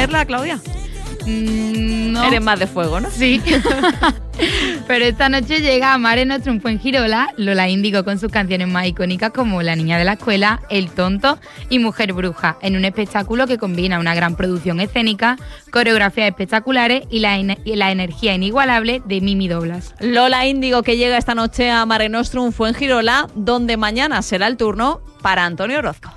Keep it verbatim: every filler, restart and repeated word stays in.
verla, Claudia? Mm, no. Eres más de fuego, ¿no? Sí. Pero esta noche llega Mare Nostrum Fuengirola, Lola Índigo con sus canciones más icónicas como La niña de la escuela, El tonto y Mujer bruja, en un espectáculo que combina una gran producción escénica, coreografías espectaculares y la, y la energía inigualable de Mimi Doblas. Lola Índigo, que llega esta noche a Mare Nostrum Fuengirola, donde mañana será el turno para Antonio Orozco.